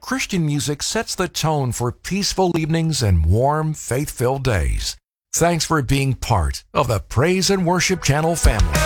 Christian music sets the tone for peaceful evenings and warm, faith-filled days. Thanks for being part of the Praise and Worship Channel family.